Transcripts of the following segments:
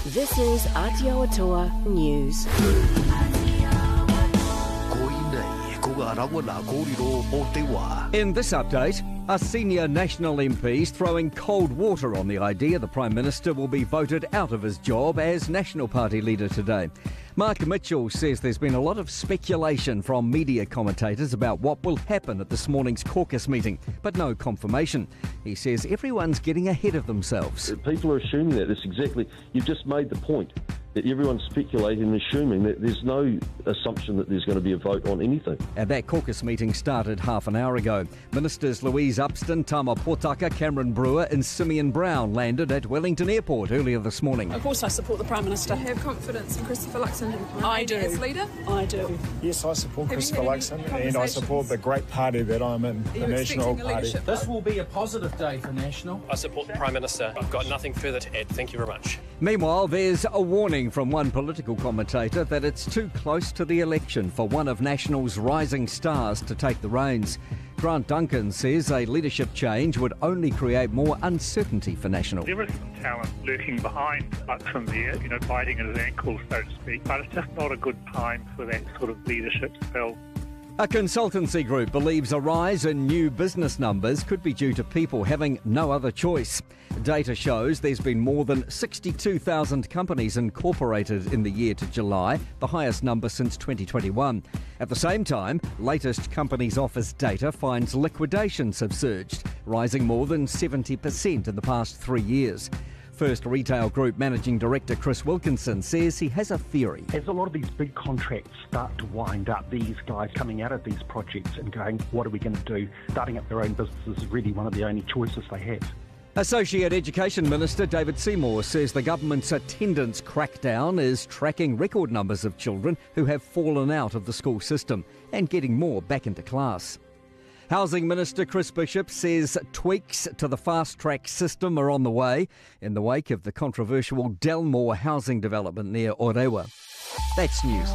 This is Aotearoa News. In this update, a senior National MP's throwing cold water on the idea the Prime Minister will be voted out of his job as National Party leader today. Mark Mitchell says there's been a lot of speculation from media commentators about what will happen at this morning's caucus meeting, but no confirmation. He says everyone's getting ahead of themselves. People are assuming that. That's exactly, you've just made the point. That everyone's speculating and assuming that there's no assumption that there's going to be a vote on anything. And that caucus meeting started half an hour ago. Ministers Louise Upston, Tama Potaka, Cameron Brewer and Simeon Brown landed at Wellington Airport earlier this morning. Of course I support the Prime Minister. I have confidence in Christopher Luxon I do. as leader. I do. Yes, I support Christopher Luxon and I support the great party that I'm in, the National Party. This will be a positive day for National. I support the Prime Minister. I've got nothing further to add. Thank you very much. Meanwhile, there's a warning from one political commentator that it's too close to the election for one of National's rising stars to take the reins. Grant Duncan says a leadership change would only create more uncertainty for National. There is some talent lurking behind Luxon there, biting at his ankles, so to speak, but it's just not a good time for that sort of leadership spell. A consultancy group believes a rise in new business numbers could be due to people having no other choice. Data shows there's been more than 62,000 companies incorporated in the year to July, the highest number since 2021. At the same time, latest Companies Office data finds liquidations have surged, rising more than 70% in the past 3 years. First Retail Group Managing Director Chris Wilkinson says he has a theory. As a lot of these big contracts start to wind up, these guys coming out of these projects and going, what are we going to do? Starting up their own business is really one of the only choices they have. Associate Education Minister David Seymour says the government's attendance crackdown is tracking record numbers of children who have fallen out of the school system and getting more back into class. Housing Minister Chris Bishop says tweaks to the fast-track system are on the way in the wake of the controversial Delmore housing development near Orewa. That's news.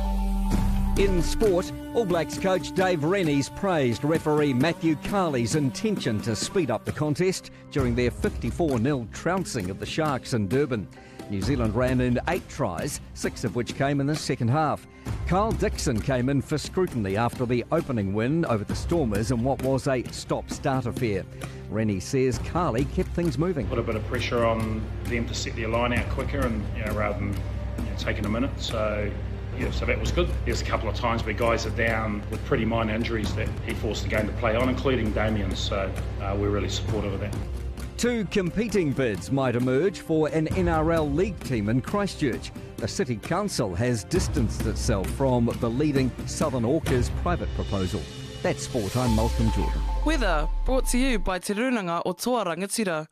In sport, All Blacks coach Dave Rennie's praised referee Matthew Carley's intention to speed up the contest during their 54-0 trouncing of the Sharks in Durban. New Zealand ran in 8 tries, 6 of which came in the second half. Carl Dixon came in for scrutiny after the opening win over the Stormers in what was a stop-start affair. Rennie says Carley kept things moving. Put a bit of pressure on them to set their line out quicker and rather than taking a minute. So that was good. There's a couple of times where guys are down with pretty minor injuries that he forced the game to play on, including Damien. So we're really supportive of that. 2 competing bids might emerge for an NRL League team in Christchurch. The City Council has distanced itself from the leading Southern Orcas private proposal. That's sport. I'm Malcolm Jordan. Weather brought to you by Te Runanga o Toa Rangatira.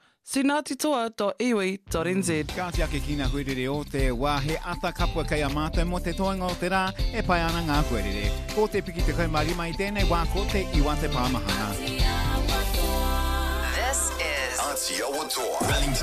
sinatitoa.iwi.nz. Ka te ake kina huerere o te wā he ata kapua kai a mātou mo te toanga o te rā e pai ana ngā huerere. Ko te piki te kaumarima I tēnei wā ko te iwa te pāmahana. This is Aotearoa.